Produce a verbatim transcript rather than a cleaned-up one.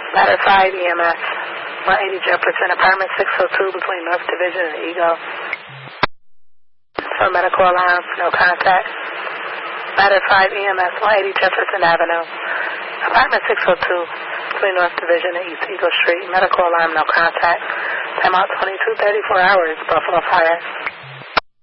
Ladder five E M S, one eighty Jefferson, apartment six oh two between North Division and Eagle. For medical alarm, no contact. Ladder five E M S, one eighty Jefferson Avenue, apartment six oh two between North Division and East Eagle Street. Medical alarm, no contact. Time out twenty-two thirty-four hours, Buffalo Fire.